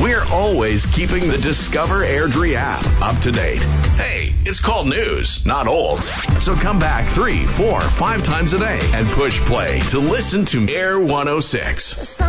We're always keeping the Discover Airdrie app up to date. Hey, it's called news, not old. So come back 3, 4, 5 times a day and push play to listen to Air 106.